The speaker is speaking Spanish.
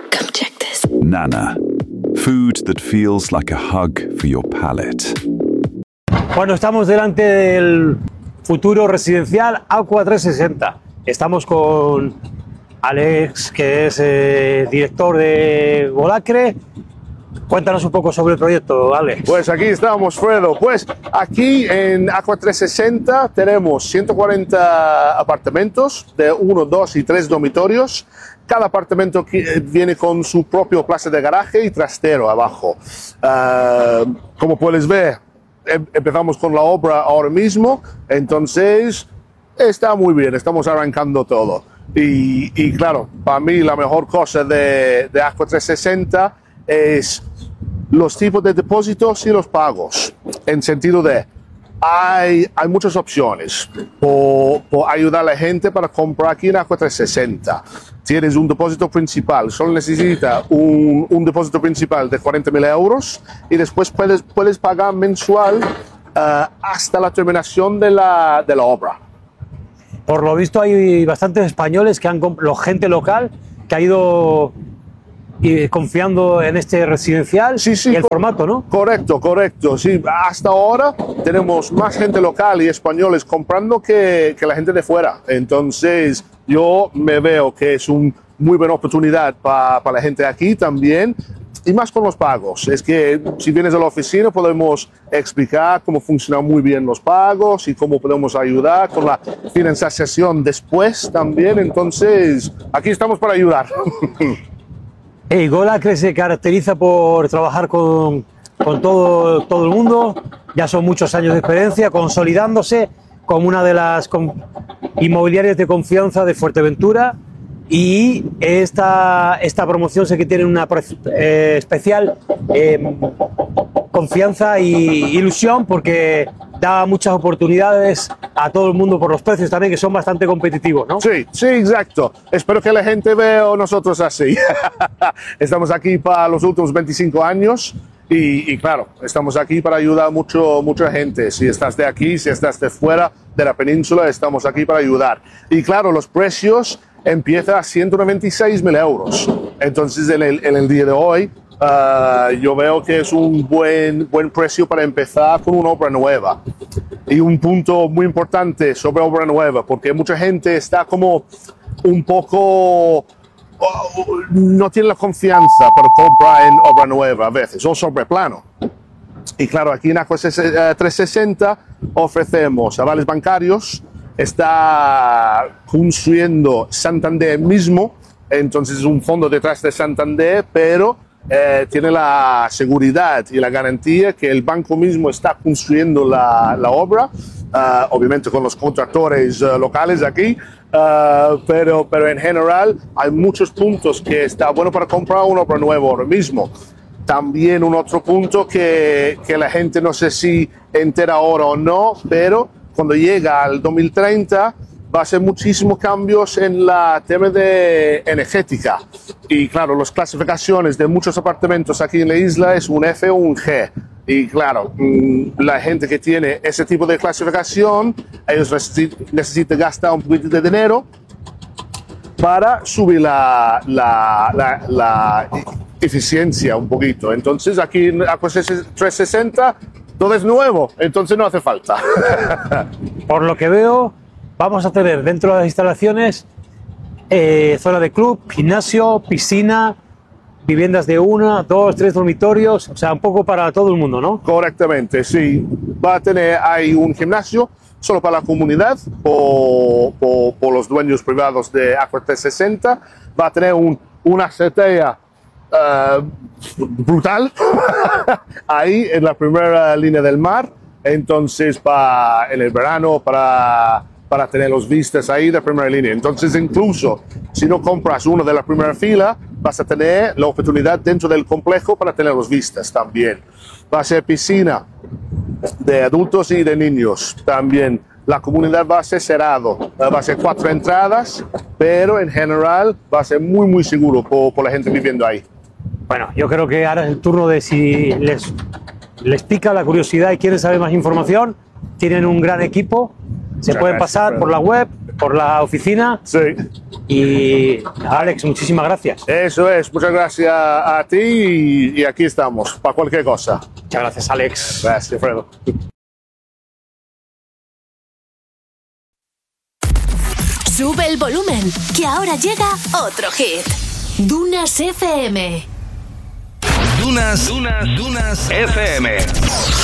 Come check this. Nana. Food that feels like a hug for your palate. Bueno, estamos delante del futuro residencial Aqua 360. Estamos con Alex, que es director de Golacre. Cuéntanos un poco sobre el proyecto, Alex. Pues aquí estamos, Fredo. Pues aquí en Aqua 360 tenemos 140 apartamentos de 1, 2 y 3 dormitorios. Cada apartamento viene con su propio plaza de garaje y trastero abajo. Como puedes ver, empezamos con la obra ahora mismo, entonces está muy bien, estamos arrancando todo. Y claro, para mí la mejor cosa de Aqua 360 es los tipos de depósitos y los pagos, en sentido de hay muchas opciones por ayudar a la gente para comprar aquí en Aqua 360. Tienes un depósito principal, solo necesita un depósito principal de 40.000 euros y después puedes pagar mensual hasta la terminación de la obra. Por lo visto hay bastantes españoles que gente local que ha ido confiando en este residencial. Sí, y el formato, ¿no? Correcto. Sí, hasta ahora tenemos más gente local y españoles comprando que la gente de fuera. Entonces yo me veo que es una muy buena oportunidad para la gente de aquí también. Y más con los pagos. Es que si vienes a la oficina podemos explicar cómo funcionan muy bien los pagos y cómo podemos ayudar con la financiación después también. Entonces aquí estamos para ayudar. Golacre se caracteriza por trabajar con todo el mundo. Ya son muchos años de experiencia, consolidándose como una de las inmobiliarias de confianza de Fuerteventura. Y esta promoción sé que tiene una especial confianza e ilusión porque da muchas oportunidades a todo el mundo por los precios también, que son bastante competitivos, ¿no? Sí, exacto. Espero que la gente vea a nosotros así. Estamos aquí para los últimos 25 años y claro, estamos aquí para ayudar a mucha gente. Si estás de aquí, si estás de fuera de la península, estamos aquí para ayudar. Y claro, los precios empiezan a 196.000 euros. Entonces, en el día de hoy, yo veo que es un buen precio para empezar con una obra nueva. Y un punto muy importante sobre obra nueva, porque mucha gente está como un poco... no tiene la confianza para comprar en obra nueva a veces, o sobre plano. Y claro, aquí en Aqua 360 ofrecemos avales bancarios, está construyendo Santander mismo, entonces es un fondo detrás de Santander, pero tiene la seguridad y la garantía que el banco mismo está construyendo la obra, obviamente con los contractores locales aquí, pero en general hay muchos puntos que está bueno para comprar una obra nueva ahora mismo. También un otro punto que la gente no sé si entera ahora o no, pero cuando llega al 2030 va a ser muchísimos cambios en la tema de energética. Y claro, las clasificaciones de muchos apartamentos aquí en la isla es un F o un G. Y claro, la gente que tiene ese tipo de clasificación, ellos necesitan gastar un poquito de dinero para subir la eficiencia un poquito. Entonces aquí en Aqua 360 todo es nuevo, entonces no hace falta. Por lo que veo, vamos a tener dentro de las instalaciones zona de club, gimnasio, piscina, viviendas de 1, 2, 3 dormitorios, o sea, un poco para todo el mundo, ¿no? Correctamente, sí. Va a tener ahí un gimnasio solo para la comunidad, por los dueños privados de Aqua 360. Va a tener una azotea brutal ahí en la primera línea del mar. Entonces, en el verano, para tener los vistas ahí de primera línea. Entonces, incluso si no compras uno de la primera fila, vas a tener la oportunidad dentro del complejo para tener los vistas también. Va a ser piscina de adultos y de niños también. La comunidad va a ser cerrado, va a ser 4 entradas, pero en general va a ser muy, muy seguro por la gente viviendo ahí. Bueno, yo creo que ahora es el turno de si les pica la curiosidad y quieren saber más información, tienen un gran equipo, se pueden pasar por la web por la oficina. Sí. Y Alex, muchísimas gracias. Eso es, muchas gracias a ti y aquí estamos, para cualquier cosa. Muchas gracias, Alex. Gracias, Alfredo. Sube el volumen, que ahora llega otro hit. Dunas FM. Dunas FM.